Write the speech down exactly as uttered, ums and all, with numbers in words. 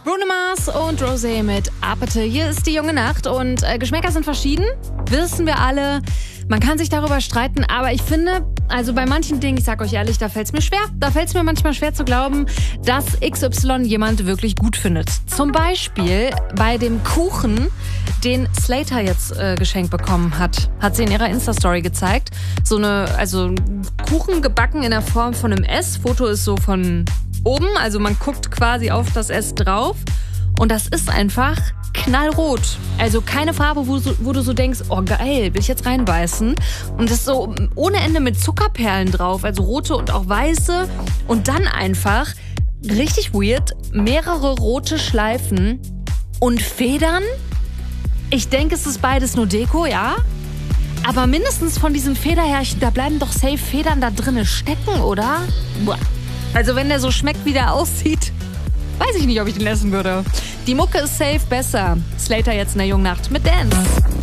Bruno Mars und Rosé mit Apathy. Hier ist die junge Nacht und äh, Geschmäcker sind verschieden, wissen wir alle. Man kann sich darüber streiten, aber ich finde, also bei manchen Dingen, ich sag euch ehrlich, da fällt es mir schwer. Da fällt es mir manchmal schwer zu glauben, dass X Y jemand wirklich gut findet. Zum Beispiel bei dem Kuchen, den Slater jetzt äh, geschenkt bekommen hat. Hat sie in ihrer Insta-Story gezeigt. So eine, also Kuchen gebacken in der Form von einem S. Foto ist so von oben, also man guckt quasi auf das S drauf. Und das ist einfach knallrot. Also keine Farbe, wo, so, wo du so denkst, oh geil, will ich jetzt reinbeißen. Und das ist so ohne Ende mit Zuckerperlen drauf, also rote und auch weiße. Und dann einfach, richtig weird, mehrere rote Schleifen und Federn. Ich denke, es ist beides nur Deko, ja. Aber mindestens von diesem Federhärchen, da bleiben doch safe Federn da drinnen stecken, oder? Boah. Also wenn der so schmeckt, wie der aussieht, weiß ich nicht, ob ich den essen würde. Die Mucke ist safe besser. Slater jetzt in der jungen Nacht mit Dance.